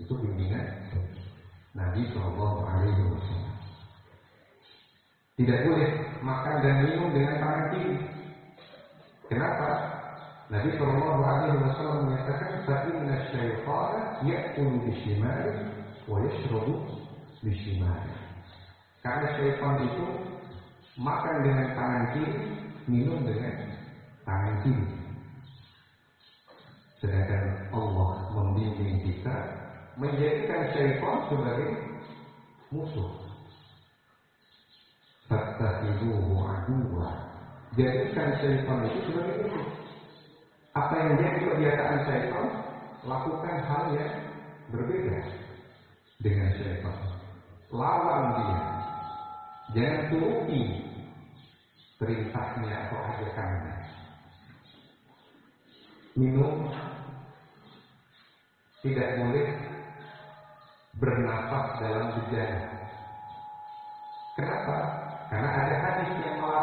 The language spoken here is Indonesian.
Itu bimbingan Nabi Shallallahu Alaihi Wasallam. Tidak boleh makan dan minum dengan tangan kiri. Kenapa? Nabi Shallallahu Alaihi Wasallam menyatakan, "Inna syaitana ya'kulu bishimali wa yashrabu bishimali." Karena syaitan itu makan dengan tangan kiri, minum dengan tangan kiri. Sedangkan Allah membimbing kita menjadikan syaitan sebagai musuh. Fattakhiduhu aduwwa. Jadikan syaitan itu sebagai musuh. Apa yang jadi kebiasaan syaitan, lakukan hal yang berbeda dengan syaitan. Lawan dia. Jangan turuti perintahnya atau ajakannya. Minum tidak boleh bernafas dalam bejana. Kenapa? Karena ada hadis yang melarang